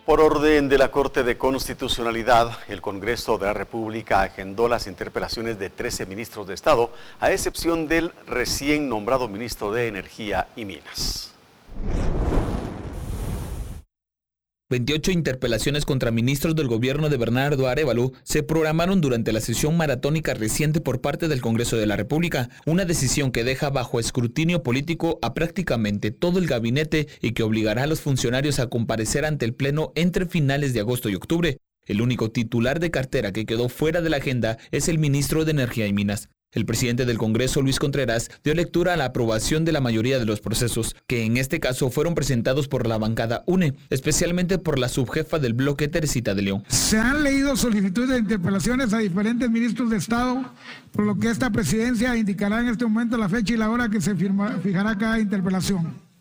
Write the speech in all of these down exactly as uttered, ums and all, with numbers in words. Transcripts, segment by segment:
Por orden de la Corte de Constitucionalidad, el Congreso de la República agendó las interpelaciones de trece ministros de Estado, a excepción del recién nombrado ministro de Energía y Minas. veintiocho interpelaciones contra ministros del gobierno de Bernardo Arévalo se programaron durante la sesión maratónica reciente por parte del Congreso de la República, una decisión que deja bajo escrutinio político a prácticamente todo el gabinete y que obligará a los funcionarios a comparecer ante el Pleno entre finales de agosto y octubre. El único titular de cartera que quedó fuera de la agenda es el ministro de Energía y Minas. El presidente del Congreso, Luis Contreras, dio lectura a la aprobación de la mayoría de los procesos, que en este caso fueron presentados por la bancada U N E, especialmente por la subjefa del bloque, Teresita de León. Se han leído solicitudes de interpelaciones a diferentes ministros de Estado, por lo que esta presidencia indicará en este momento la fecha y la hora que se firma, fijará cada interpelación.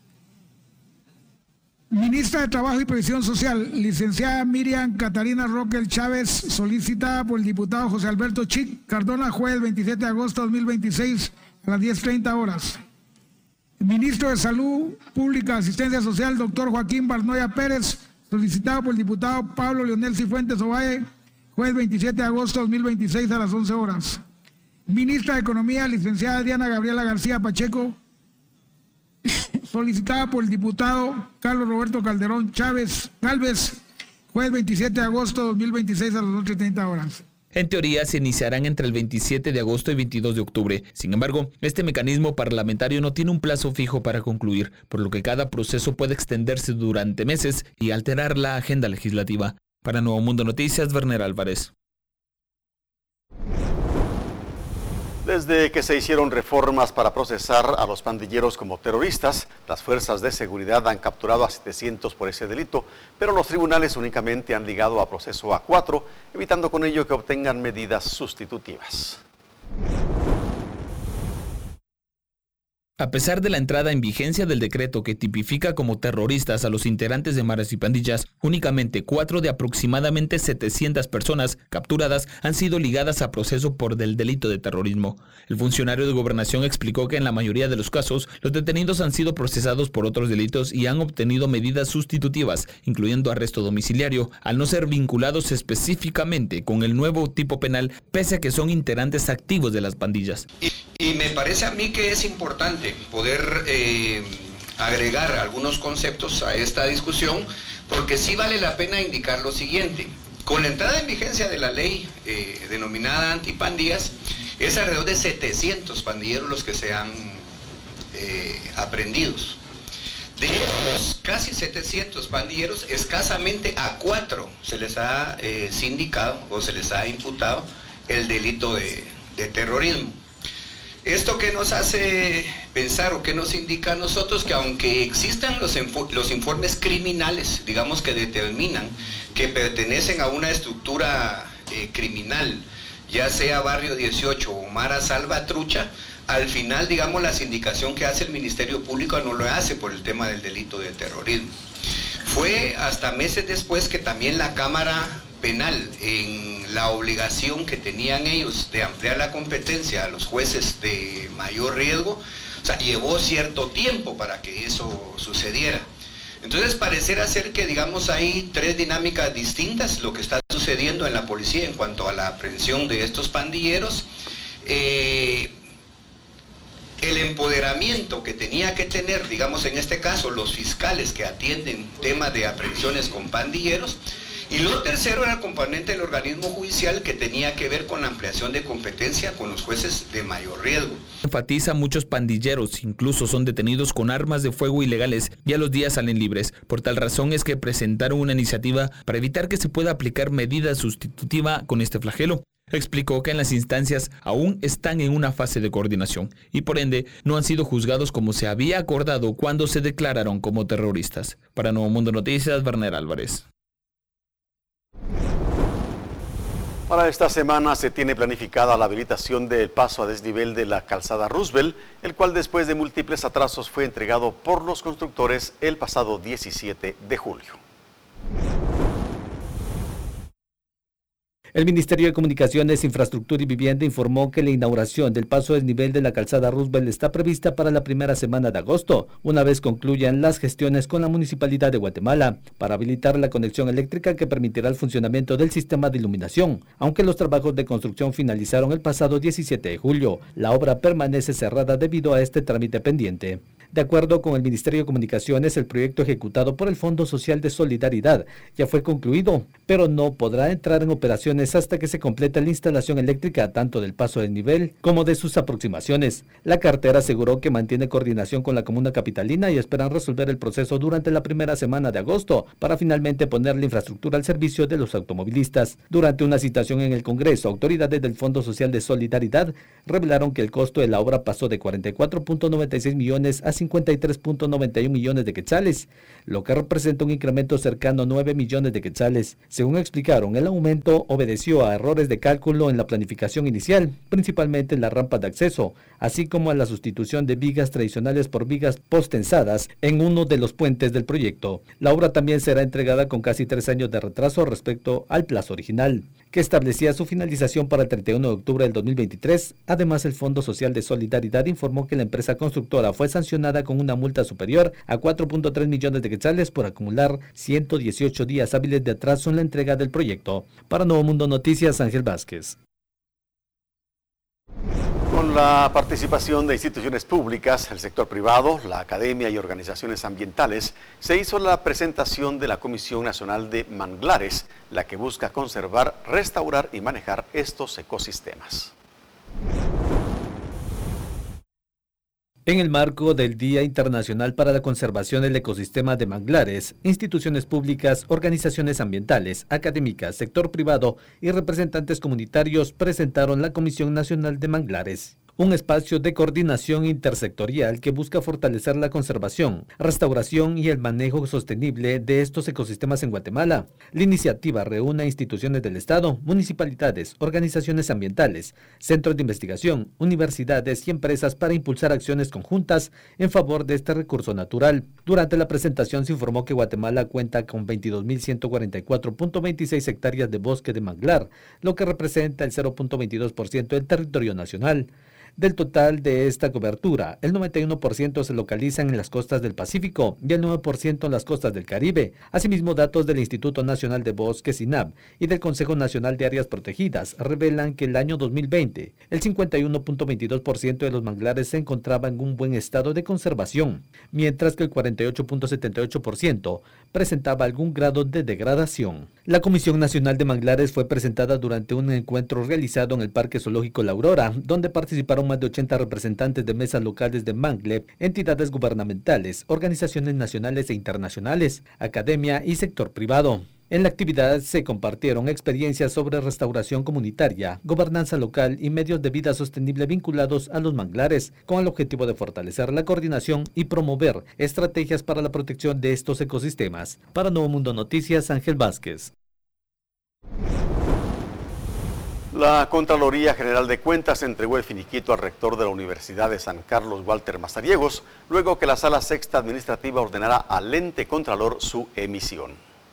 Ministra de Trabajo y Previsión Social, licenciada Miriam Catarina Roquel Chávez, solicitada por el diputado José Alberto Chic Cardona, jueves veintisiete de agosto de dos mil veintiséis a las diez treinta horas. Ministro de Salud Pública y Asistencia Social, doctor Joaquín Barnoya Pérez, solicitado por el diputado Pablo Leonel Cifuentes Ovalle, jueves veintisiete de agosto de dos mil veintiséis a las once horas. Ministra de Economía, licenciada Diana Gabriela García Pacheco, solicitada por el diputado Carlos Roberto Calderón Chávez Gálvez, jueves veintisiete de agosto de dos mil veintiséis a las once treinta horas. En teoría se iniciarán entre el veintisiete de agosto y veintidós de octubre. Sin embargo, este mecanismo parlamentario no tiene un plazo fijo para concluir, por lo que cada proceso puede extenderse durante meses y alterar la agenda legislativa. Para Nuevo Mundo Noticias, Werner Álvarez. Desde que se hicieron reformas para procesar a los pandilleros como terroristas, las fuerzas de seguridad han capturado a setecientos por ese delito, pero los tribunales únicamente han ligado a proceso a cuatro, evitando con ello que obtengan medidas sustitutivas. A pesar de la entrada en vigencia del decreto que tipifica como terroristas a los integrantes de maras y pandillas, únicamente cuatro de aproximadamente setecientas personas capturadas han sido ligadas a proceso por del delito de terrorismo. El funcionario de Gobernación explicó que en la mayoría de los casos, los detenidos han sido procesados por otros delitos y han obtenido medidas sustitutivas, incluyendo arresto domiciliario, al no ser vinculados específicamente con el nuevo tipo penal, pese a que son integrantes activos de las pandillas. Y, y me parece a mí que es importante poder eh, agregar algunos conceptos a esta discusión, porque sí vale la pena indicar lo siguiente. Con la entrada en vigencia de la ley eh, denominada antipandillas, es alrededor de setecientos pandilleros los que se han eh, aprendidos. De estos casi setecientos pandilleros, escasamente a cuatro se les ha eh, sindicado o se les ha imputado el delito de, de terrorismo. ¿Esto qué nos hace pensar o qué nos indica a nosotros? Que aunque existan los, los informes criminales, digamos, que determinan que pertenecen a una estructura eh, criminal, ya sea Barrio dieciocho o Mara Salvatrucha, al final, digamos, la sindicación que hace el Ministerio Público no lo hace por el tema del delito de terrorismo. Fue hasta meses después que también la Cámara Penal, en la obligación que tenían ellos de ampliar la competencia a los jueces de mayor riesgo, o sea, llevó cierto tiempo para que eso sucediera. Entonces pareciera ser que, digamos, hay tres dinámicas distintas lo que está sucediendo en la policía en cuanto a la aprehensión de estos pandilleros. Eh, el empoderamiento que tenía que tener, digamos, en este caso, los fiscales que atienden temas de aprehensiones con pandilleros. Y lo tercero era el componente del organismo judicial que tenía que ver con la ampliación de competencia con los jueces de mayor riesgo. Enfatiza, muchos pandilleros incluso son detenidos con armas de fuego ilegales y a los días salen libres. Por tal razón es que presentaron una iniciativa para evitar que se pueda aplicar medida sustitutiva con este flagelo. Explicó que en las instancias aún están en una fase de coordinación y por ende no han sido juzgados como se había acordado cuando se declararon como terroristas. Para Nuevo Mundo Noticias, Werner Álvarez. Para esta semana se tiene planificada la habilitación del paso a desnivel de la calzada Roosevelt, el cual después de múltiples atrasos fue entregado por los constructores el pasado diecisiete de julio. El Ministerio de Comunicaciones, Infraestructura y Vivienda informó que la inauguración del paso del nivel de la calzada Roosevelt está prevista para la primera semana de agosto, una vez concluyan las gestiones con la Municipalidad de Guatemala, para habilitar la conexión eléctrica que permitirá el funcionamiento del sistema de iluminación. Aunque los trabajos de construcción finalizaron el pasado diecisiete de julio, la obra permanece cerrada debido a este trámite pendiente. De acuerdo con el Ministerio de Comunicaciones, el proyecto ejecutado por el Fondo Social de Solidaridad ya fue concluido, pero no podrá entrar en operaciones hasta que se complete la instalación eléctrica tanto del paso del nivel como de sus aproximaciones. La cartera aseguró que mantiene coordinación con la comuna capitalina y esperan resolver el proceso durante la primera semana de agosto para finalmente poner la infraestructura al servicio de los automovilistas. Durante una citación en el Congreso, autoridades del Fondo Social de Solidaridad revelaron que el costo de la obra pasó de cuarenta y cuatro punto noventa y seis millones a cincuenta y tres punto noventa y uno millones de quetzales, lo que representa un incremento cercano a nueve millones de quetzales. Según explicaron, el aumento obedeció a errores de cálculo en la planificación inicial, principalmente en la rampa de acceso, así como a la sustitución de vigas tradicionales por vigas postensadas en uno de los puentes del proyecto. La obra también será entregada con casi tres años de retraso respecto al plazo original, que establecía su finalización para el treinta y uno de octubre del dos mil veintitrés. Además, el Fondo Social de Solidaridad informó que la empresa constructora fue sancionada con una multa superior a cuatro punto tres millones de quetzales por acumular ciento dieciocho días hábiles de atraso en la entrega del proyecto. Para Nuevo Mundo Noticias, Ángel Vázquez. Con la participación de instituciones públicas, el sector privado, la academia y organizaciones ambientales, se hizo la presentación de la Comisión Nacional de Manglares, la que busca conservar, restaurar y manejar estos ecosistemas. En el marco del Día Internacional para la Conservación del Ecosistema de Manglares, instituciones públicas, organizaciones ambientales, académicas, sector privado y representantes comunitarios presentaron la Comisión Nacional de Manglares, un espacio de coordinación intersectorial que busca fortalecer la conservación, restauración y el manejo sostenible de estos ecosistemas en Guatemala. La iniciativa reúne a instituciones del Estado, municipalidades, organizaciones ambientales, centros de investigación, universidades y empresas para impulsar acciones conjuntas en favor de este recurso natural. Durante la presentación se informó que Guatemala cuenta con veintidós mil ciento cuarenta y cuatro punto veintiséis hectáreas de bosque de manglar, lo que representa el cero punto veintidós por ciento del territorio nacional. Del total de esta cobertura, el noventa y uno por ciento se localizan en las costas del Pacífico y el nueve por ciento en las costas del Caribe. Asimismo, datos del Instituto Nacional de Bosques, I N A B, y del Consejo Nacional de Áreas Protegidas revelan que el año dos mil veinte, el cincuenta y uno punto veintidós por ciento de los manglares se encontraba en un buen estado de conservación, mientras que el cuarenta y ocho punto setenta y ocho por ciento presentaba algún grado de degradación. La Comisión Nacional de Manglares fue presentada durante un encuentro realizado en el Parque Zoológico La Aurora, donde participaron más de ochenta representantes de mesas locales de Mangle, entidades gubernamentales, organizaciones nacionales e internacionales, academia y sector privado. En la actividad se compartieron experiencias sobre restauración comunitaria, gobernanza local y medios de vida sostenible vinculados a los manglares, con el objetivo de fortalecer la coordinación y promover estrategias para la protección de estos ecosistemas. Para Nuevo Mundo Noticias, Ángel Vázquez. La Contraloría General de Cuentas entregó el finiquito al rector de la Universidad de San Carlos, Walter Mazariegos, luego que la Sala Sexta Administrativa ordenara al ente contralor su emisión.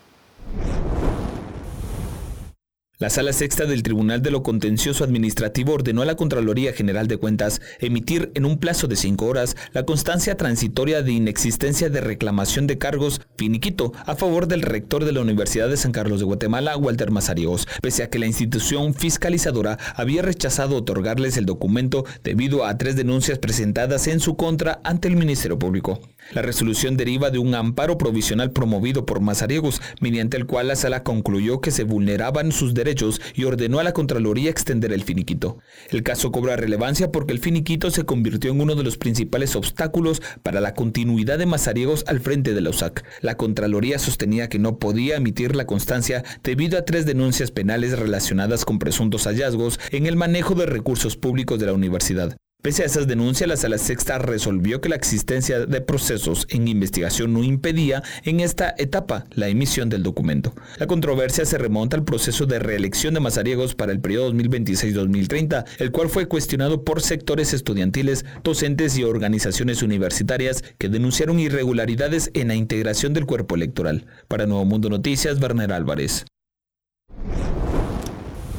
La Sala Sexta del Tribunal de lo Contencioso Administrativo ordenó a la Contraloría General de Cuentas emitir en un plazo de cinco horas la constancia transitoria de inexistencia de reclamación de cargos finiquito a favor del rector de la Universidad de San Carlos de Guatemala, Walter Mazariegos, pese a que la institución fiscalizadora había rechazado otorgarles el documento debido a tres denuncias presentadas en su contra ante el Ministerio Público. La resolución deriva de un amparo provisional promovido por Mazariegos, mediante el cual la Sala concluyó que se vulneraban sus derechos y ordenó a la Contraloría extender el finiquito. El caso cobra relevancia porque el finiquito se convirtió en uno de los principales obstáculos para la continuidad de Mazariegos al frente de la U S A C. La Contraloría sostenía que no podía emitir la constancia debido a tres denuncias penales relacionadas con presuntos hallazgos en el manejo de recursos públicos de la universidad. Pese a esas denuncias, la Sala Sexta resolvió que la existencia de procesos en investigación no impedía en esta etapa la emisión del documento. La controversia se remonta al proceso de reelección de Mazariegos para el periodo dos mil veintiséis a dos mil treinta, el cual fue cuestionado por sectores estudiantiles, docentes y organizaciones universitarias que denunciaron irregularidades en la integración del cuerpo electoral. Para Nuevo Mundo Noticias, Werner Álvarez.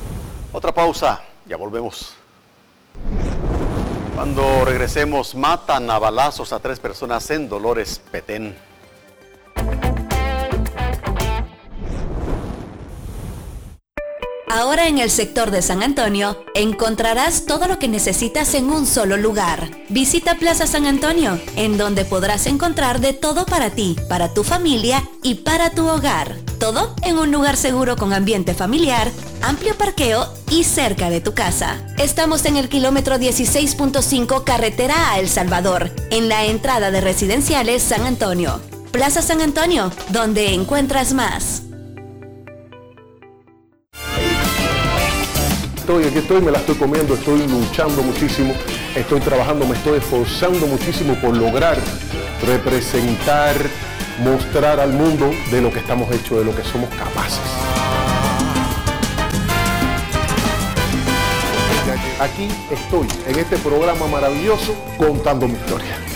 Otra pausa, ya volvemos. Cuando regresemos, matan a balazos a tres personas en Dolores, Petén. Ahora en el sector de San Antonio encontrarás todo lo que necesitas en un solo lugar. Visita Plaza San Antonio, en donde podrás encontrar de todo para ti, para tu familia y para tu hogar. Todo en un lugar seguro con ambiente familiar, amplio parqueo y cerca de tu casa. Estamos en el kilómetro dieciséis punto cinco carretera a El Salvador, en la entrada de Residenciales San Antonio. Plaza San Antonio, donde encuentras más. Estoy, aquí estoy, me la estoy comiendo, estoy luchando muchísimo, estoy trabajando, me estoy esforzando muchísimo por lograr representar, mostrar al mundo de lo que estamos hechos, de lo que somos capaces. Aquí estoy, en este programa maravilloso, contando mi historia.